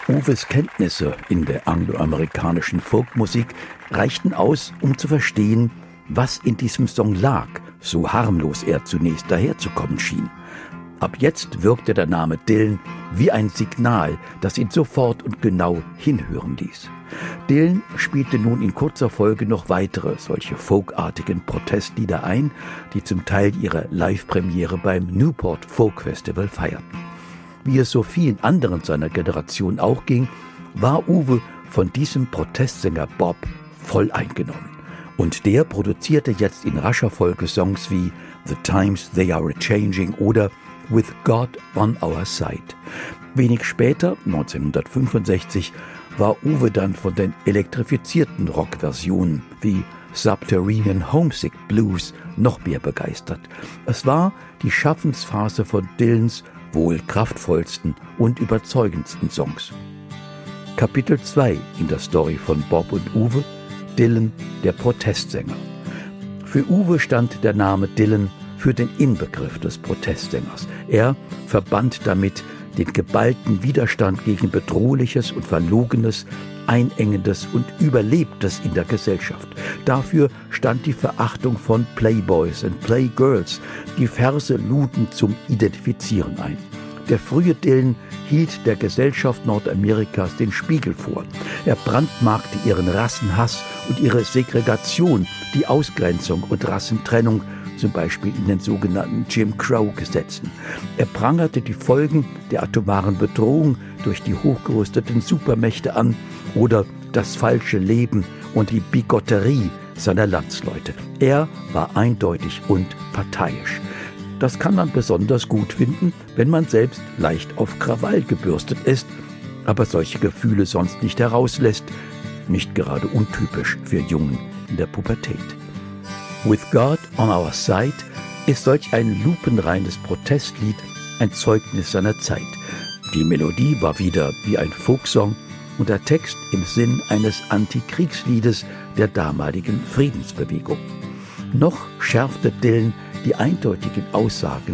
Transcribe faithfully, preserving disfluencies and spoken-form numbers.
Uves Kenntnisse in der angloamerikanischen Folkmusik reichten aus, um zu verstehen, was in diesem Song lag, so harmlos er zunächst daherzukommen schien. Ab jetzt wirkte der Name Dylan wie ein Signal, das ihn sofort und genau hinhören ließ. Dylan spielte nun in kurzer Folge noch weitere solche folkartigen Protestlieder ein, die zum Teil ihre Live-Premiere beim Newport Folk Festival feierten. Wie es so vielen anderen seiner Generation auch ging, war Uwe von diesem Protestsänger Bob voll eingenommen. Und der produzierte jetzt in rascher Folge Songs wie The Times They Are A-Changing oder With God on Our Side. Wenig später, neunzehnhundertfünfundsechzig, war Uwe dann von den elektrifizierten Rockversionen wie Subterranean Homesick Blues noch mehr begeistert. Es war die Schaffensphase von Dylans wohl kraftvollsten und überzeugendsten Songs. Kapitel zwei in der Story von Bob und Uwe: Dylan, der Protestsänger. Für Uwe stand der Name Dylan für den Inbegriff des Protestsängers. Er verband damit den geballten Widerstand gegen Bedrohliches und Verlogenes, Einengendes und Überlebtes in der Gesellschaft. Dafür stand die Verachtung von Playboys und Playgirls. Die Verse luden zum Identifizieren ein. Der frühe Dylan hielt der Gesellschaft Nordamerikas den Spiegel vor. Er brandmarkte ihren Rassenhass und ihre Segregation, die Ausgrenzung und Rassentrennung, zum Beispiel in den sogenannten Jim Crow-Gesetzen. Er prangerte die Folgen der atomaren Bedrohung durch die hochgerüsteten Supermächte an oder das falsche Leben und die Bigotterie seiner Landsleute. Er war eindeutig und parteiisch. Das kann man besonders gut finden, wenn man selbst leicht auf Krawall gebürstet ist, aber solche Gefühle sonst nicht herauslässt. Nicht gerade untypisch für Jungen in der Pubertät. With God on Our Side ist solch ein lupenreines Protestlied ein Zeugnis seiner Zeit. Die Melodie war wieder wie ein Folksong und der Text im Sinn eines Antikriegsliedes der damaligen Friedensbewegung. Noch schärfte Dylan die eindeutigen Aussagen